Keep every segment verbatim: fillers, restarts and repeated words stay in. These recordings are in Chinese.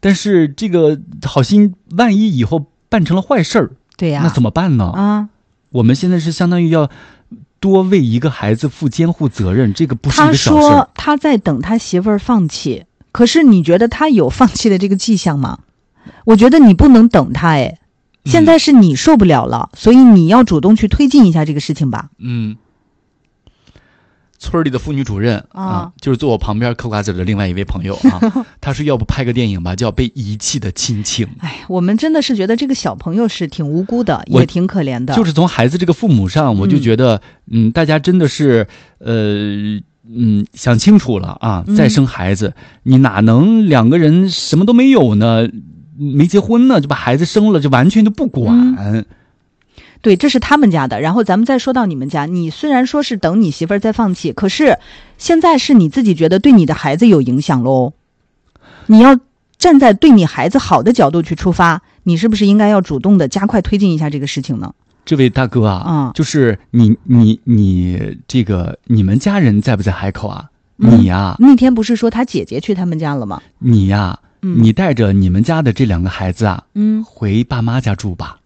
但是这个好心万一以后办成了坏事儿， 对呀、 啊，那怎么办呢？ 啊， 我们现在是相当于要多为一个孩子负监护责任，这个不是一个小事。 他说他在等他媳妇儿放弃，可是你觉得他有放弃的这个迹象吗？我觉得你不能等他，哎，现在是你受不了了，嗯、所以你要主动去推进一下这个事情吧。 嗯。村里的妇女主任 啊, 啊，就是坐我旁边嗑瓜子的另外一位朋友啊，他说要不拍个电影吧，叫《被遗弃的亲情》。 哎，我们真的是觉得这个小朋友是挺无辜的，也挺可怜的。 就是从孩子这个父母上，我就觉得，嗯，嗯大家真的是，呃，嗯，想清楚了啊，再生孩子，嗯、你哪能两个人什么都没有呢？没结婚呢，就把孩子生了，就完全就不管。嗯对，这是他们家的。然后咱们再说到你们家，你虽然说是等你媳妇儿再放弃，可是现在是你自己觉得对你的孩子有影响喽。你要站在对你孩子好的角度去出发，你是不是应该要主动的加快推进一下这个事情呢？ 这位大哥啊，嗯、就是你你你这个你们家人在不在海口啊？嗯、你呀， 那天不是说他姐姐去他们家了吗？ 你呀，嗯、你带着你们家的这两个孩子啊， 嗯， 回爸妈家住吧。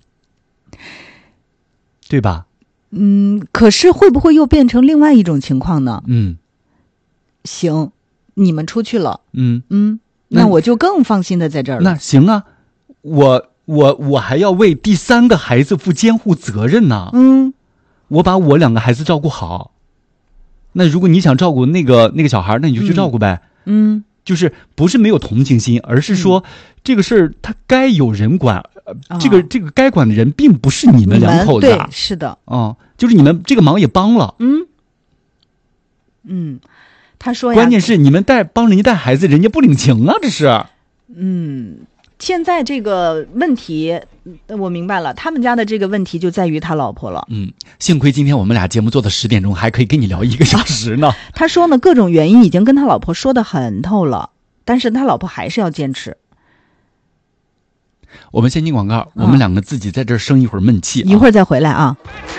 对吧？ 嗯，可是会不会又变成另外一种情况呢？ 嗯， 行，你们出去了， 嗯嗯，那我就更放心的在这儿了。 那行啊，我我我还要为第三个孩子负监护责任呢。 嗯， 我把我两个孩子照顾好，那如果你想照顾那个那个小孩，那你就去照顾呗。 嗯。嗯就是不是没有同情心，而是说、嗯、这个事儿他该有人管，呃哦、 这个这个该管的人并不是你们两口子。 对，是的， 哦、嗯，就是你们这个忙也帮了。 嗯嗯，他说呀， 关键是你们带帮人家带孩子，人家不领情啊，这是。 嗯，现在这个问题我明白了，他们家的这个问题就在于他老婆了。 嗯，幸亏今天我们俩节目做到十点钟，还可以跟你聊一个小时呢。 他说呢，各种原因已经跟他老婆说得很透了，但是他老婆还是要坚持。 我们先进广告，我们两个自己在这儿生一会儿闷气、啊， 一会儿再回来啊。